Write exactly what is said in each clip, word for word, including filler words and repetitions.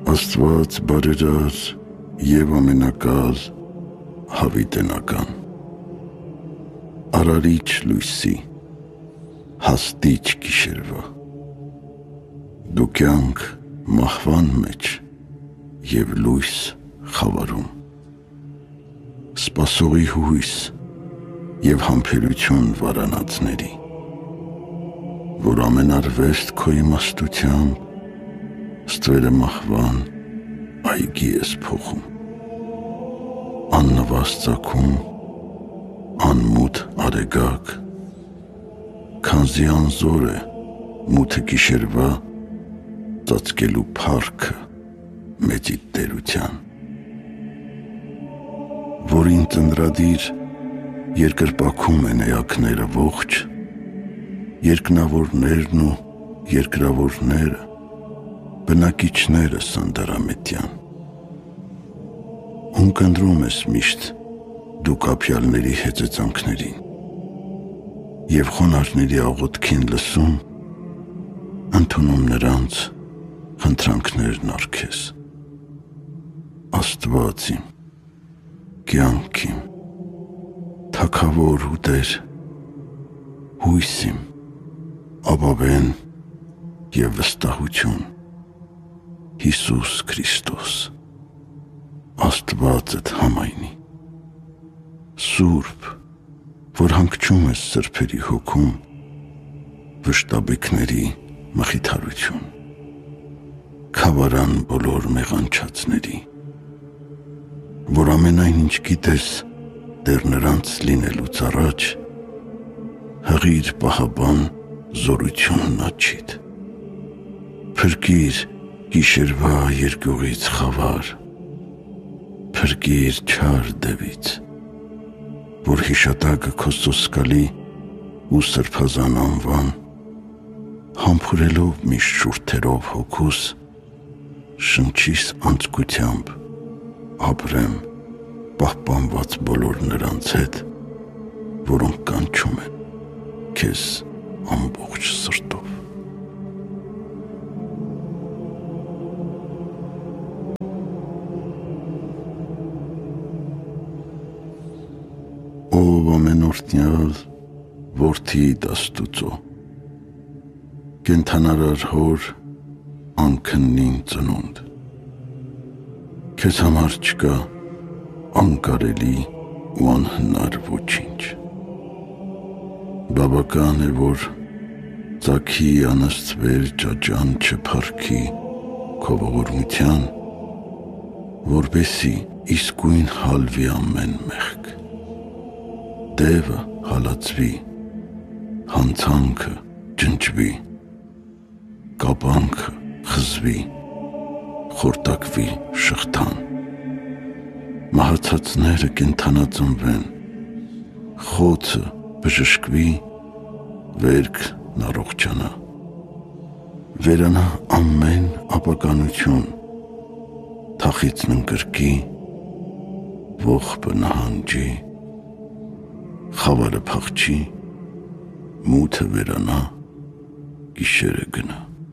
Աստված բարերար և ամենակալ հավիտենական, արարիչ լույսի, հաստիչ գիշերվա, դու կյանք մահվան մեջ և լույս խավարում, սպասողի հույս և համբերություն վարանածների, որ ամեն արվեստ քո իմաստությամբ ստվերը մահվան այգի ես փոխում, աննվաստ ծագում, անմութ արեգակ, քանզի անզոր է մութը գիշերվա ծածկելու փառքը մեծիդ տերության, որին ծնրադիր երկրպագում են էակները ողջ, երկնավորներն ու երկրավորները, բնակիչները սանդարամետյան, ում կնդրում ես միշտ դու կապյալների հեծեծանքներին և խոնարհների աղոթքին լսում, ընդունում նրանց խնդրանքներն առքես, Աստված իմ, կյանք իմ, թագավոր ու Տեր, հույս իմ, ապավեն և վստահություն, Հիսուս Քրիստոս, Աստվածդ համայնի, Սուրբ, որ հանգչում ես սրբերի հոգում, վշտաբեքների մխիթարություն, քավարան բոլոր մեղանչածների, որ ամենայն ինչ գիտես դեռ նրանց լինելուց առաջ, հղիր պահաբան զորությունն աչիդ, փրկիր գիշերվա երկյուղից խավար, փրկիր չար դևից, որ հիշատակը քո սոսկալի ու սրբազան անվան, համբուրելով միշտ շուրթերով հոգուս, շնչիս անձկությամբ ապրեմ պահպանված բոլոր նրանց հետ, որոնք կանչում են քեզ ամբողջ սրտով։ Ով ամենօրհնյալ որդիդ Աստուծո, կենդանարար հոր անքննին ծնունդ, քեզ համար չկա անկարելի ու անհնար ոչինչ, բավական է, որ ծագի անըստվեր ճաճան չփառքի քո ողորմության, որպեսզի իսկույն հալվի ամեն մեղք, դևը հալածվի, հանցանքը ջնջվի, կապանքը խզվի, խորտակվի շղթան, մահացածները կենդանածնվեն, խոցը բժշկվի, վերքն առողջանա, վերանա ամեն ապականություն, թախիծն ընկրկի, ողբը նահանջի, խավարը փախչի, մութը վերանա, գիշերը գնա,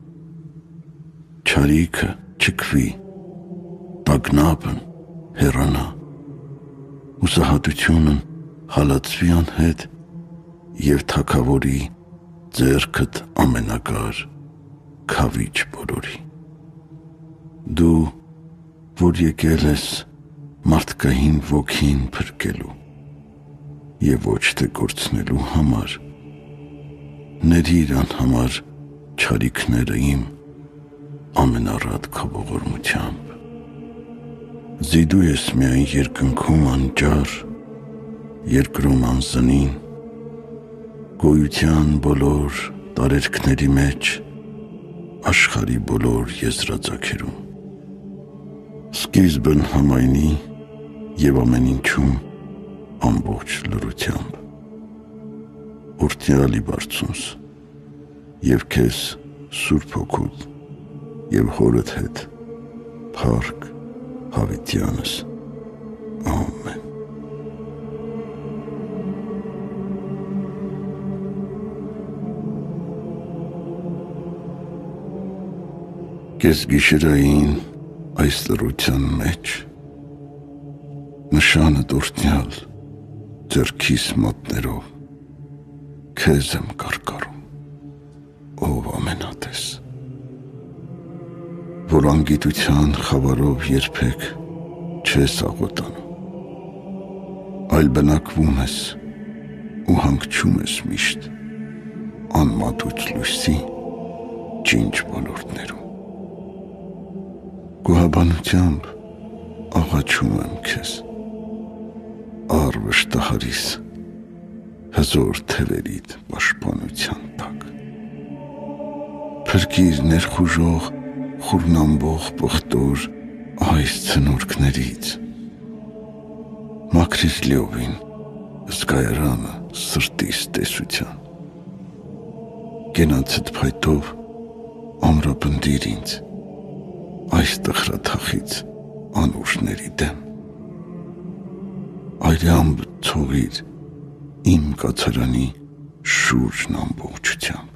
չարիքը չքվի, տագնապն հեռանա, հուսահատությունն հալածվի անհետ և թագավորի ձեռքդ ամենակար քավիչ բոլորի, դու, որ եկել ես մարդկային ոգին փրկելու և ոչ թե կորցնելու համար, ներիր անհամար չարիքները իմ ամենառատ քո ողորմությամբ, զիդու ես միայն երկնքում անճար, երկրում անզնին, գոյության բոլոր տարերքների մեջ, աշխարհի բոլոր եզրածագերում, սկիզբն համայնի և ամեն ինչում ամբողջ լրությամբ, օրհնյալի բարձունս և քեզ Սուրբ Հոգուդ և հորդ հետ փառք հավիտյանս, ամեն։ Կես գիշերային այս լռության մեջ նշանը դուրտնյալ ձեռքիս մոտներով քեզ եմ կարկառում, ով ամենատես, որ անգիտության խավարով երբեք չես աղոտանում, այլ բնակվում ես ու հանգչում ես միշտ անմատուց լույսի ջինջ ոլորտներում։ Գոհաբանությամբ աղաչում եմ քեզ, առ վշտահարիս հզոր թևերիդ պաշտպանության տակ։ Փրկիր ներխուժող խուրնամբող պղտոր այս ցնորքներից, մաքրիր լիովին զգայարանը սրտիս տեսության, գենացդ փայտով ամրապնդիր ինձ այս տխրաթախից անուշների դեմ, այրամբ ցողիր իմ կացարանի շուրջն ամբողջությամբ,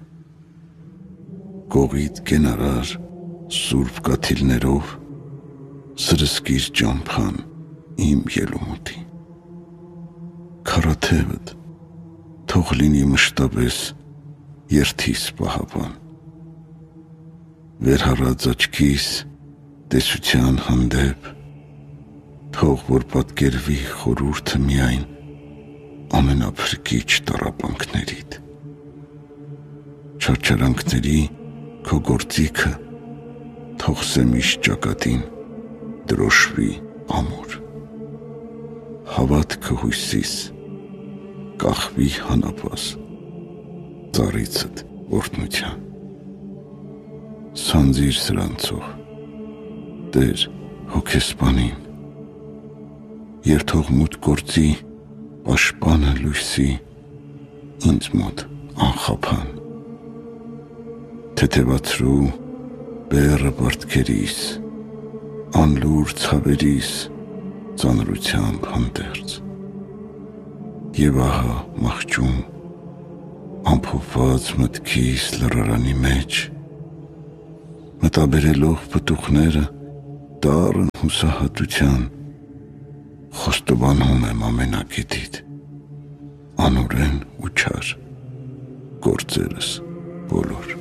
կողիդ կենարար սուրբ կաթիլներով սրսկիր ճամփան իմ ելումուտի, քարաթևդ թող լինի մշտապես երթիս պահապան, վերհառած աչքիս տեսության հանդեպ, թող որ պատկերվի խորհուրդը միայն ամենափրկիչ տառապանքներիդ, չարչարանքների քո գործիքը թող սեմիշ ճակատին դրոշվի ամուր, հավատքը հույսիս կախվի հանապաս ծառիցդ օրհնության, սանձիր սրանցող Տեր հոգեսպանին, և թող մութ գործի պաշտպանը լույսի ինձ մոտ անխափան, թեթևացրու բեռը պարտքերիս, անլուր ցավերիս ծանրությամբ հանդերձ, և ահա մահճում ամփոփված մտքիս լռարանի մեջ, մտաբերելով պտուղները դառն հուսահատության, խոստովանում եմ ամենակետիդ, անօրեն ու չար գործերս բոլոր։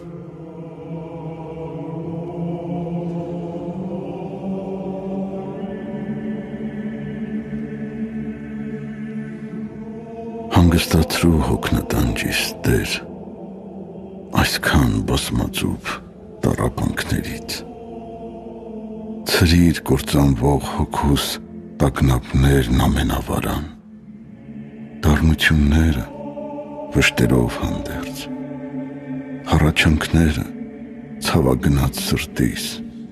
Հանգստացրու հոգնատանջիս Տեր, այսքան բազմածուփ տառապանքներից, ցրիր կործանվող հոգուս տագնապներն ամենավարան, դառնությունները վշտերով հանդերձ, հառաչանքները ցավագնաց սրտիս,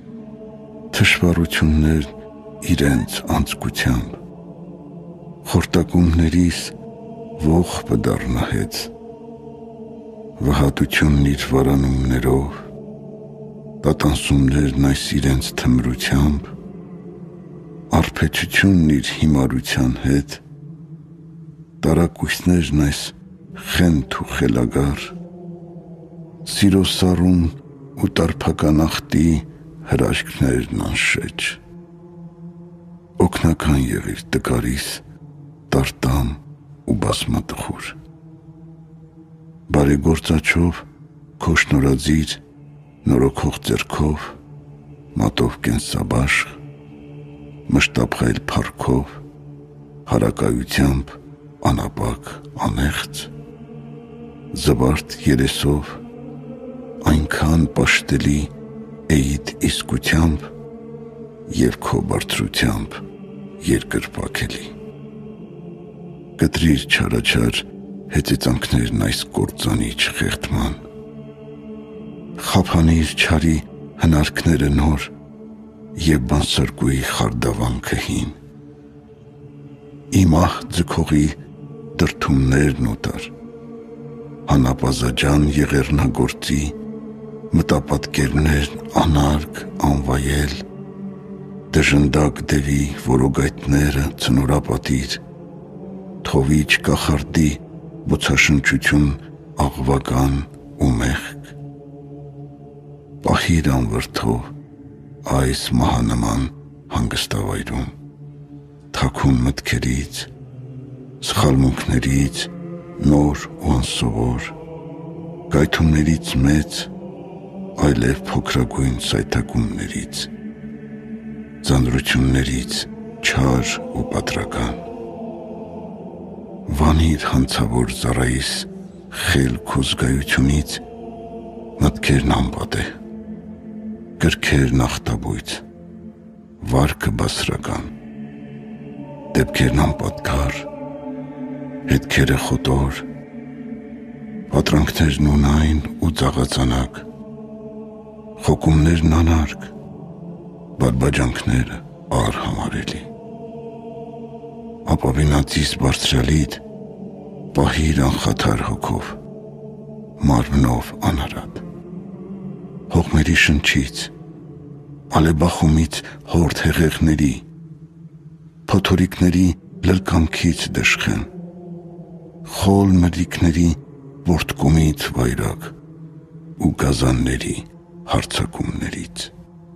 թշվառություններն իրենց անձկությամբ, խորտակումներիս ողբը դառնահեց, վհատությունն իր վարանումներով, տատանսումներն այս իրենց թմրությամբ, արբեցությունն իր հիմարության հետ, տարակույսներն այս խենթ ու խելագար, սիրո սառուն ու տարփական ախտի հրաշքներն անշեջ, օգնական եղիր տկարիս տարտամ ու բազմատխուր, բարեգործաչով քո շնորհածիր նորոգող ձեռքով, մատով կենսաբաշխ, մշտապխայլ փառքով, հարակայությամբ անապակ անեղծ, զվարթ երեսով, այնքան պաշտելի էիդ իսկությամբ և քո բարձրությամբ երկրպագելի։ Կտրիր չարաչար հեծեծանքներն այս կործանիչ խեղդման, խափանիր չարի հնարքները նոր և բանսարկուի խարդավանքը հին, իմ ահ ձգողի դրդումներն օտար, հանապազաջան եղեռնագործի մտապատկերներն անարգ անվայել, դժնդակ դևի որոգայթները ցնորապատիր, թովիչ կախարդի բոցաշնչություն աղվական ու մեղք, պահիր անվրդով այս մահանման հանգստավայրում, թաքուն մտքերից, սխալմունքներից, նոր ու անսովոր, գայթումներից մեծ, այլև փոքրագույն սայթակումներից, ձանձրություններից չար ու պատրական։ Վանիր հանցավոր ծառայիս խելք ու զգայությունից, մտքերն անպատե, կրքերն ախտաբույծ, վարքը բասրական, դեպքերն անպատկար, հետքերը խոտոր, պատրանքներն ունայն ու ծաղածանակ, խոկումներն անարգ, բարբաջանքները արհամարելի։ Ապավինածիս բարձրալիդ պահիր անխաթար հոգով, մարմնով անարատ, հողմերի շնչից, ալեբախումից հորդ հեղեղների, փոթորիկների լլկամքից դժխեն, խոլ մրրիկների որդկումից վայրակ ու գազանների հարցակումներից։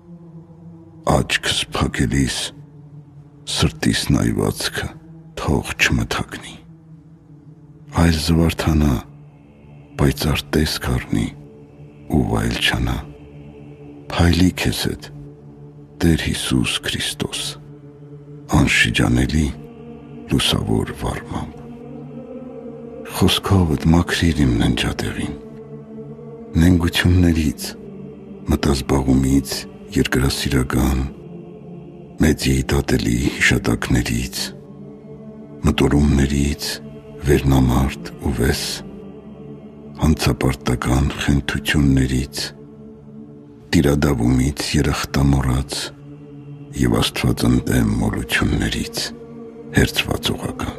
Աչքս փակելիս սրտիս նայվածքը թող չմթագնի, այլ զվարթանա, պայծառ տեսք առնի ու վայելչանա, փայլի քեզ հետ Տեր Հիսուս Քրիստոս, անշիջանելի լուսավոր վառմամբ։ Խոսքովդ մաքրիր իմ ննջատեղին, նենգություններից, մտազբաղումից, երկրասիրական, մեծի դատելի հիշատակներից, մտորումներից, վերնամարդ ու վես, հանցապարտական խենթություններից, տիրադավումից երախտամոռաց և աստվածընդեմ մոլություններից հերձվածողական։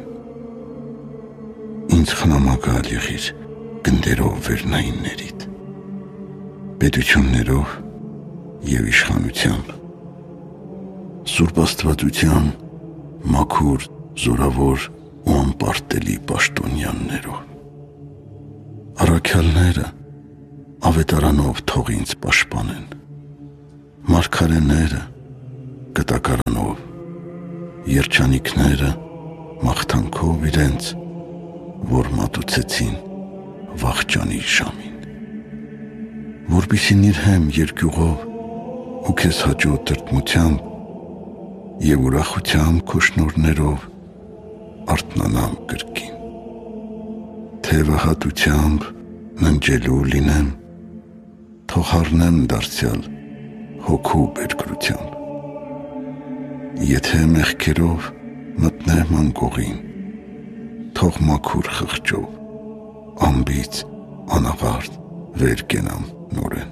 Ինձ խնամակալ եղիր գնդերով վերնայիններիդ, պետություններով և իշխանությամբ, Սուրբ Աստվածության մաքուր, զորավոր ու անպարտելի պաշտոնյաներով։ Առաքյալները ավետարանով թող ինձ պաշտպանեն, մարգարեները կտակարանով, երջանիկները մաղթանքով իրենց, որ մատուցեցին վախճանի ժամին, որպեսզի նիրհեմ երկյուղով ու քեզ հաճո տրտմությամբ և ուրախությամբ քո շնորհներով արթնանամ կրկին, թևը հատությամբ ննջելու լինեմ, թող հառնեմ դարձյալ հոգու բերկրությամբ, եթե մեղքերով մտնեմ անկողին, թող մաքուր խղճով, անբիծ, անաղարտ վեր կենամ նորեն։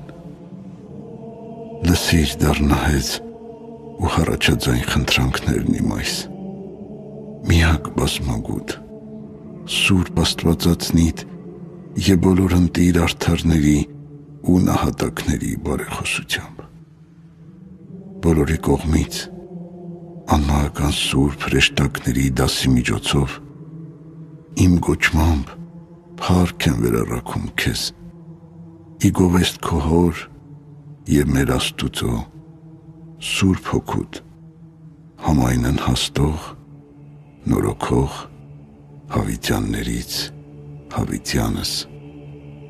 Լսիր դառնահեծ ու հառաջաձայն խնդրանքներն իմ այս, միակ բազմագութ, Սուրբ Աստվածածնիդ և բոլոր ընտիր արդարների ու նահատակների բարեխոսությամբ, բոլորի կողմից անմահական սուրբ հրեշտակների դասի միջոցով իմ գոչմամբ փառք եմ վերառաքում քեզ, ի գովեստ քո հոր և մեր Աստուծո Սուրբ Հոգուդ համայնն հաստող, նորոգող հավիտյաններից հավիտյանս